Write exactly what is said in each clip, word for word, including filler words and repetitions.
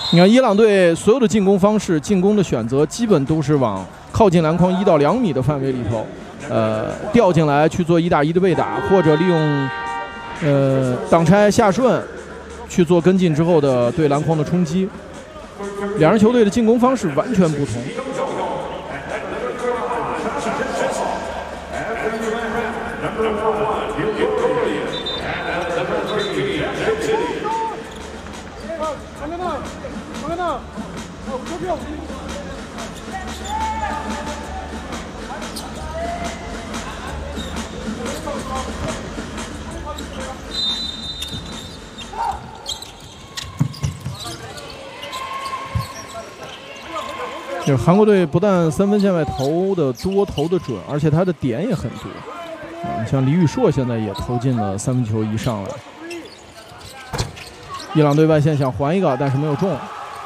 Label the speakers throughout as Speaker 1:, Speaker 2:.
Speaker 1: 你看伊朗队所有的进攻方式、进攻的选择，基本都是往靠近篮筐一到两米的范围里头，呃，调进来去做一打一的被打，或者利用呃挡拆下顺去做跟进之后的对篮筐的冲击。两支球队的进攻方式完全不同。就是韩国队不但三分线外投的多、投的准，而且他的点也很多。嗯，像李宇硕现在也投进了三分球以上了。伊朗队外线想还一个，但是没有中。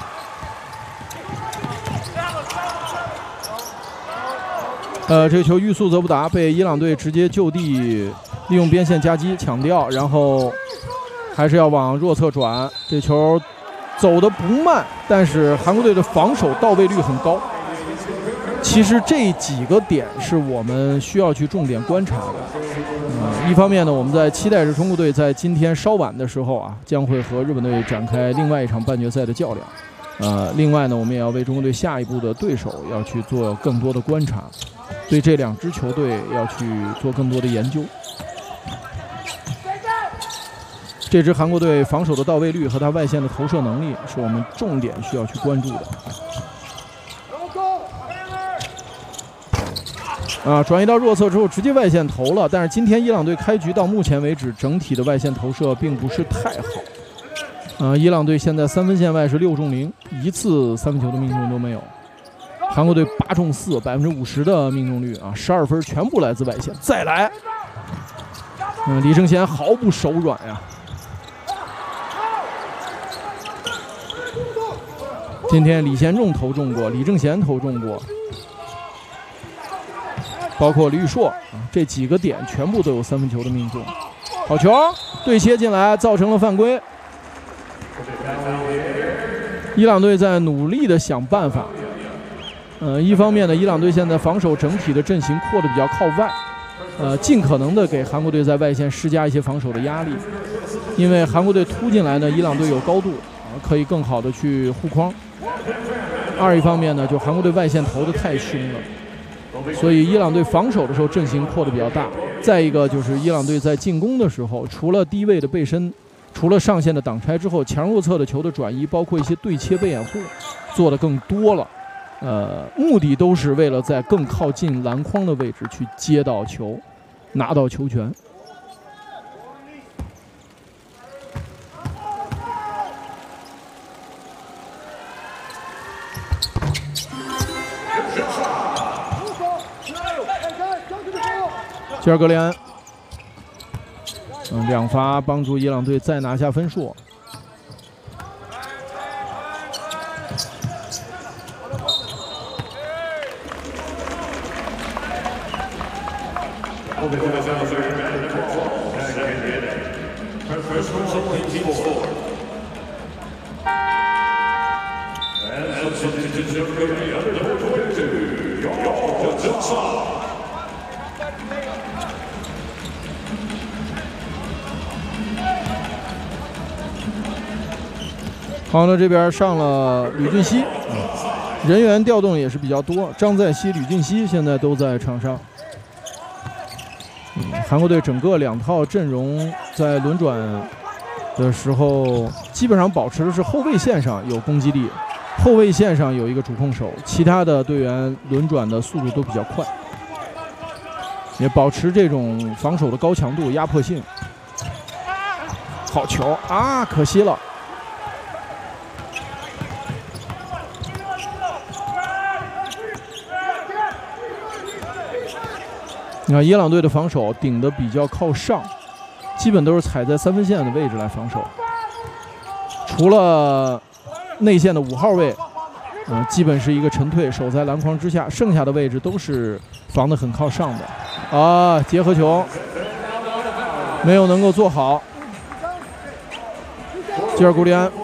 Speaker 1: 呃，这个球欲速则不达，被伊朗队直接就地利用边线夹击抢掉，然后还是要往弱侧转。这球走得不慢，但是韩国队的防守到位率很高。其实这几个点是我们需要去重点观察的。嗯，一方面呢，我们在期待着中国队在今天稍晚的时候啊，将会和日本队展开另外一场半决赛的较量。呃，另外呢，我们也要为中国队下一步的对手要去做更多的观察，对这两支球队要去做更多的研究。这支韩国队防守的到位率和他外线的投射能力，是我们重点需要去关注的。啊，转移到弱侧之后，直接外线投了。但是今天伊朗队开局到目前为止，整体的外线投射并不是太好。啊，伊朗队现在三分线外是六中零，一次三分球的命中都没有。韩国队八中四，百分之五十的命中率啊，十二分全部来自外线。再来，嗯，李正贤毫不手软呀。今天李贤仲投中过，李正贤投中过。包括李宇硕啊，这几个点全部都有三分球的命中。好球，对切进来，造成了犯规。伊朗队在努力的想办法。呃，一方面呢，伊朗队现在防守整体的阵型扩得比较靠外，呃，尽可能的给韩国队在外线施加一些防守的压力。因为韩国队突进来呢，伊朗队有高度啊，可以更好的去护框。二一方面呢，就韩国队外线投得太凶了。所以伊朗队防守的时候阵型扩得比较大，再一个就是伊朗队在进攻的时候，除了低位的背身，除了上线的挡拆之后，强弱侧的球的转移，包括一些对切背掩护，做得更多了。呃，目的都是为了在更靠近篮筐的位置去接到球，拿到球权。吉尔格连安，嗯，两罚帮助伊朗队再拿下分数。好，那这边上了吕俊熙，人员调动也是比较多，张在熙、吕俊熙现在都在场上。嗯，韩国队整个两套阵容在轮转的时候，基本上保持的是后卫线上有攻击力，后卫线上有一个主控手，其他的队员轮转的速度都比较快，也保持这种防守的高强度、压迫性。好球啊，可惜了。你看伊朗队的防守顶得比较靠上，基本都是踩在三分线的位置来防守，除了内线的五号位，嗯、呃，基本是一个沉退，守在篮筐之下，剩下的位置都是防得很靠上的。啊，结合球没有能够做好。吉尔古利安